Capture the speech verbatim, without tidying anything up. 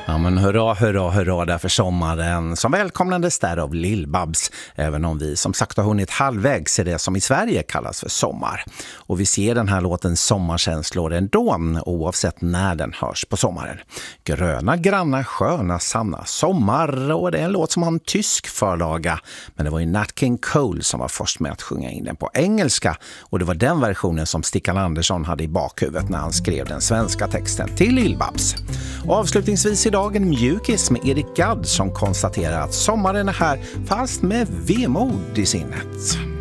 Ja men hurra, hurra, hurra där för sommaren som välkomnades där av Lill-Babs. Även om vi som sagt har hunnit halvvägs i det som i Sverige kallas för sommar. Och vi ser den här låten sommarkänslor ändå oavsett när den hörs på sommaren. Gröna, granna, sköna, sanna sommar. Och det är en låt som har en tysk förlaga. Men det var ju Nat King Cole som var först med att sjunga in den på engelska. Och det var den versionen som Stickan Andersson hade i bakhuvudet när han skrev den svenska texten till Lill-Babs. Och avslutningsvis idag en mjukis med Erik Gadd som konstaterar att sommaren är här fast med vemod i sinnet.